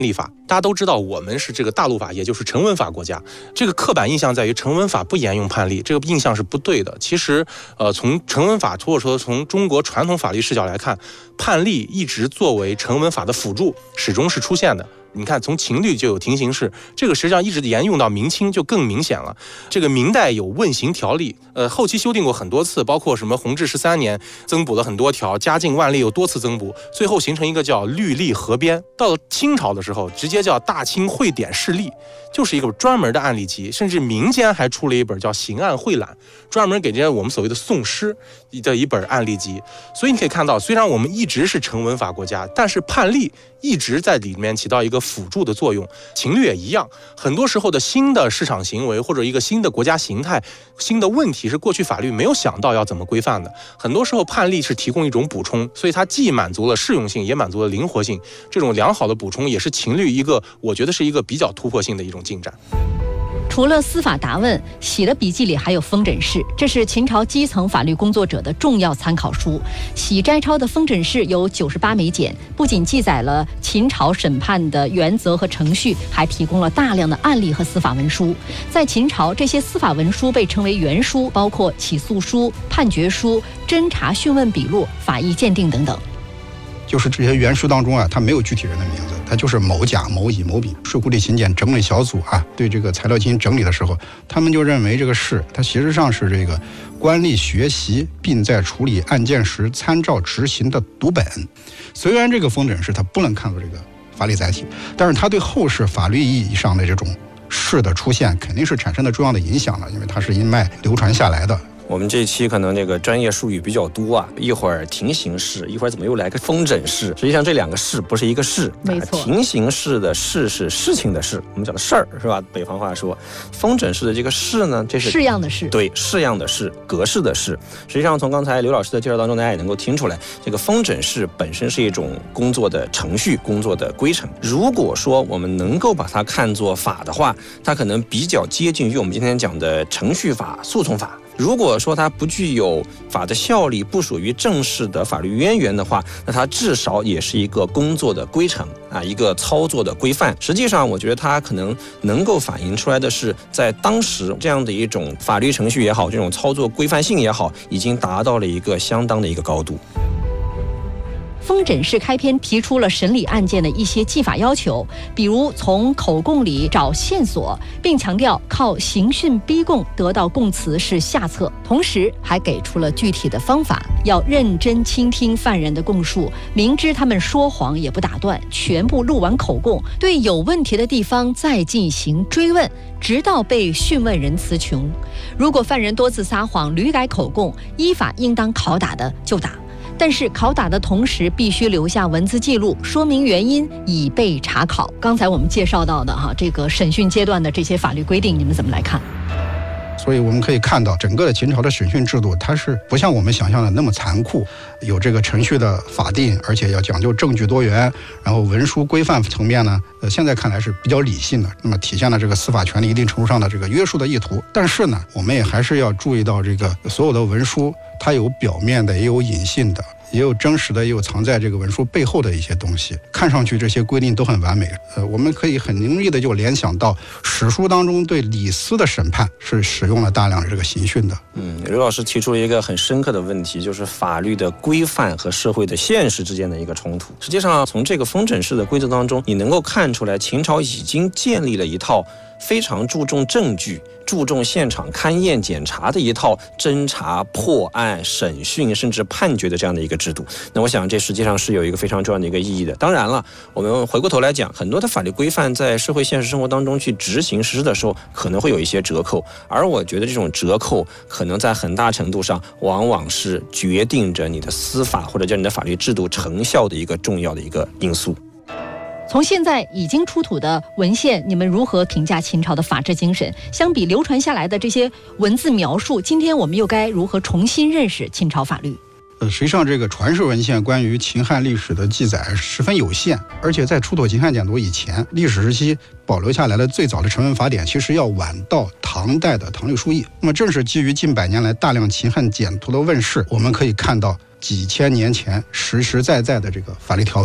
立法。大家都知道我们是这个大陆法，也就是成文法国家。这个刻板印象在于成文法不沿用判例，这个印象是不对的。其实从成文法或者说从中国传统法律视角来看，判例一直作为成文法的辅助始终是出现的。你看，从秦律就有庭刑事，这个实际上一直沿用到明清就更明显了。这个明代有问刑条例，后期修订过很多次，包括什么弘治13年增补了很多条，嘉靖、万历有多次增补，最后形成一个叫律例合编。到了清朝的时候，直接叫大清会典事例，就是一个专门的案例集，甚至民间还出了一本叫《刑案汇览》，专门给这些我们所谓的宋诗的一本案例集。所以你可以看到，虽然我们一直是成文法国家，但是判例一直在里面起到一个辅助的作用。秦律也一样，很多时候的新的市场行为或者一个新的国家形态、新的问题是过去法律没有想到要怎么规范的，很多时候判例是提供一种补充，所以它既满足了适用性，也满足了灵活性。这种良好的补充也是秦律一个我觉得是一个比较突破性的一种进展。 除了司法答问，喜的笔记里还有封诊室，这是秦朝基层法律工作者的重要参考书。喜摘抄的封诊室有98枚简，不仅记载了秦朝审判的原则和程序，还提供了大量的案例和司法文书。在秦朝，这些司法文书被称为原书，包括起诉书、判决书、侦查讯问笔录、法医鉴定等等。 就是这些原书当中啊，它没有具体人的名字，它就是某甲、某乙、某丙。税库吏勤俭整理小组啊，对这个材料进行整理的时候，他们就认为这个事，它其实上是这个官吏学习并在处理案件时参照执行的读本。虽然这个封诊室它不能看作这个法理载体，但是它对后世法律意义上的这种事的出现，肯定是产生了重要的影响了，因为它是一脉流传下来的。 我们这一期可能这个专业术语比较多啊，一会儿庭刑事，一会儿怎么又来个封诊室？实际上这两个事不是一个事， 没错。 庭刑事的事是事情的事，我们讲的事儿是吧？北方话说，封诊室的这个事呢，这是式样的事， 对，式样的事，格式的事。实际上从刚才刘老师的介绍当中，大家也能够听出来，这个封诊室本身是一种工作的程序、工作的规程。如果说我们能够把它看作法的话，它可能比较接近于我们今天讲的程序法、诉讼法。如果说它不具有法的效力，不属于正式的法律渊源的话，那它至少也是一个工作的规程啊，一个操作的规范。实际上，我觉得它可能能够反映出来的是，在当时这样的一种法律程序也好，这种操作规范性也好，已经达到了一个相当的一个高度。 封诊室开篇提出了审理案件的一些技法要求，比如从口供里找线索，并强调靠刑讯逼供得到供词是下策，同时还给出了具体的方法，要认真倾听犯人的供述，明知他们说谎也不打断，全部录完口供，对有问题的地方再进行追问，直到被讯问人词穷。如果犯人多次撒谎、屡改口供，依法应当拷打的就打，但是拷打的同时必须留下文字记录，说明原因，以备查考。刚才我们介绍到的这个审讯阶段的这些法律规定，你们怎么来看？ 所以我们可以看到，整个的秦朝的审讯制度，它是不像我们想象的那么残酷，有这个程序的法定，而且要讲究证据多元，然后文书规范层面呢，现在看来是比较理性的，那么体现了这个司法权力一定程度上的这个约束的意图。但是呢，我们也还是要注意到，这个所有的文书，它有表面的，也有隐性的，也有真实的，也有藏在这个文书背后的一些东西。看上去这些规定都很完美，我们可以很容易的就联想到史书当中对李斯的审判是使用了大量的这个刑讯的。 刘老师提出了一个很深刻的问题，就是法律的规范和社会的现实之间的一个冲突。实际上，从这个封诊室的规则当中，你能够看出来，秦朝已经建立了一套非常注重证据、注重现场勘验检查的一套侦查、破案、审讯甚至判决的这样的一个制度。那我想这实际上是有一个非常重要的一个意义的。当然了，我们回过头来讲，很多的法律规范在社会现实生活当中去执行实施的时候，可能会有一些折扣，而我觉得这种折扣可能在很大程度上往往是决定着你的司法或者叫你的法律制度成效的一个重要的一个因素。 从现在已经出土的文献，你们如何评价秦朝的法治精神？相比流传下来的这些文字描述，今天我们又该如何重新认识秦朝法律？ 实际上这个传世文献关于秦汉历史的记载十分有限，而且在出土秦汉简牍以前，历史时期保留下来的最早的成文法典其实要晚到唐代的唐律疏议。那么正是基于近100年来大量秦汉简牍的问世，我们可以看到几千年前实实在在的这个法律条文。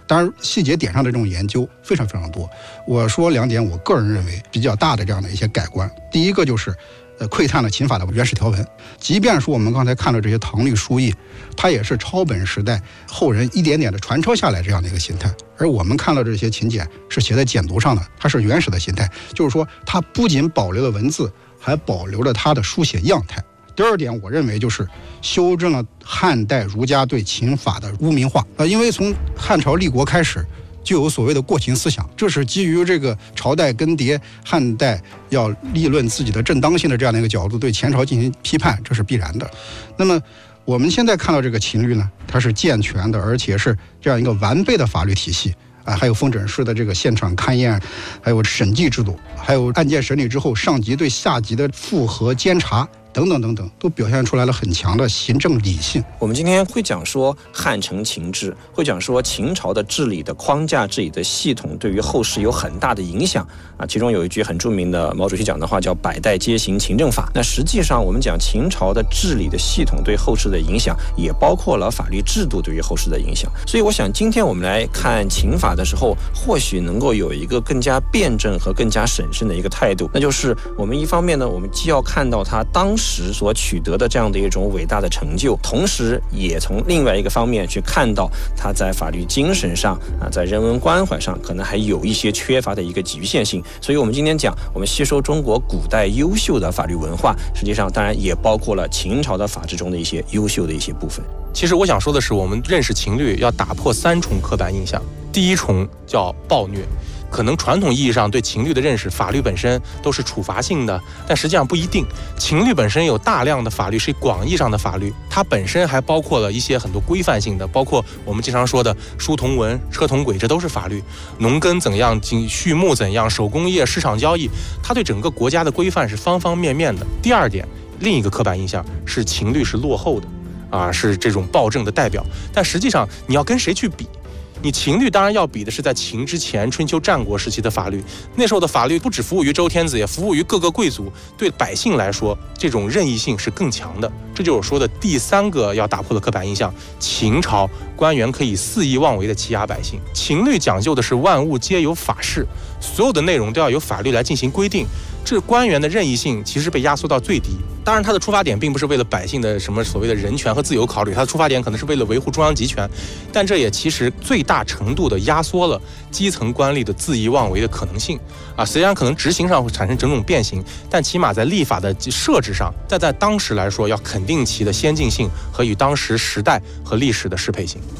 当然细节点上的这种研究非常非常多。我说2点我个人认为比较大的这样的一些改观。第一个就是窥探了秦法的原始条文，即便是我们刚才看到这些唐律书议，它也是抄本时代后人一点点的传抄下来这样的一个形态，而我们看到这些秦简是写在简牍上的，它是原始的形态，就是说它不仅保留了文字，还保留了它的书写样态。第二点，我认为就是修正了汉代儒家对秦法的污名化。因为从汉朝立国开始，就有所谓的过秦思想，这是基于这个朝代更迭，汉代要立论自己的正当性的这样的一个角度，对前朝进行批判，这是必然的。那么我们现在看到这个秦律呢，它是健全的，而且是这样一个完备的法律体系啊，还有封诊式的这个现场勘验，还有审计制度，还有案件审理之后上级对下级的复核监察等等等等，都表现出来了很强的行政理性。 我们今天会讲说汉承秦制，会讲说秦朝的治理的框架、治理的系统对于后世有很大的影响啊。其中有一句很著名的毛主席讲的话叫"百代皆行秦政法"。那实际上我们讲秦朝的治理的系统对后世的影响，也包括了法律制度对于后世的影响。所以我想今天我们来看秦法的时候，或许能够有一个更加辩证和更加审慎的一个态度，那就是我们一方面呢，我们既要看到它当时所取得的这样的一种伟大的成就，同时也从另外一个方面去看到它在法律精神上啊，在人文关怀上可能还有一些缺乏的一个局限性。所以我们今天讲，我们吸收中国古代优秀的法律文化，实际上当然也包括了秦朝的法制中的一些优秀的一些部分。 其实我想说的是，我们认识秦律要打破3重刻板印象。第一重叫暴虐，可能传统意义上对秦律的认识，法律本身都是处罚性的，但实际上不一定。秦律本身有大量的法律是广义上的法律，它本身还包括了一些很多规范性的，包括我们经常说的书同文、车同轨，这都是法律。农耕怎样、畜牧怎样、手工业、市场交易，它对整个国家的规范是方方面面的。第二点，另一个刻板印象是秦律是落后的啊，是这种暴政的代表。但实际上你要跟谁去比？你秦律当然要比的是在秦之前春秋战国时期的法律，那时候的法律不只服务于周天子，也服务于各个贵族，对百姓来说这种任意性是更强的。这就是我说的第3个要打破的刻板印象，秦朝官员可以肆意妄为的欺压百姓。秦律讲究的是万物皆有法式，所有的内容都要由法律来进行规定，这官员的任意性其实被压缩到最低。当然他的出发点并不是为了百姓的什么所谓的人权和自由考虑，他的出发点可能是为了维护中央集权，但这也其实最大程度的压缩了基层官吏的恣意妄为的可能性啊。虽然可能执行上会产生种种变形，但起码在立法的设置上，在当时来说要肯定其的先进性和与当时时代和历史的适配性。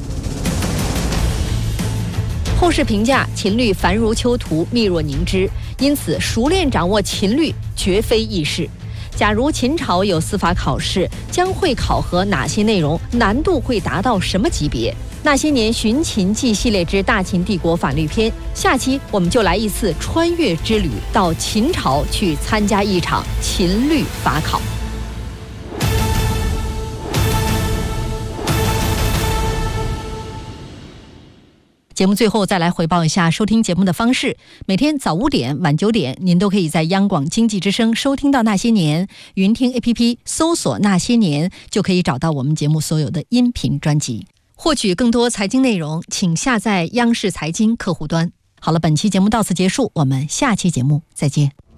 后世评价秦律繁如丘图，密若凝脂，因此熟练掌握秦律绝非易事。假如秦朝有司法考试，将会考核哪些内容？难度会达到什么级别？那些年寻秦记系列之大秦帝国法律篇，下期我们就来一次穿越之旅，到秦朝去参加一场秦律法考。节目最后再来回报一下收听节目的方式。每天早5点、晚9点，您都可以在央广经济之声收听到那些年。云听 APP 搜索那些年，就可以找到我们节目所有的音频专辑。获取更多财经内容，请下载央视财经客户端。好了，本期节目到此结束，我们下期节目再见。